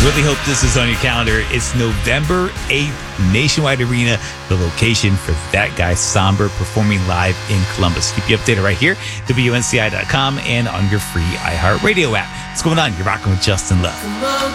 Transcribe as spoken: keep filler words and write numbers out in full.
Really hope this is on your calendar. It's November eighth, Nationwide Arena, the location for That Guy Somber performing live in Columbus. Keep you updated right here, W N C I dot com, and on your free iHeartRadio app. What's going on? You're rocking with Justin Love.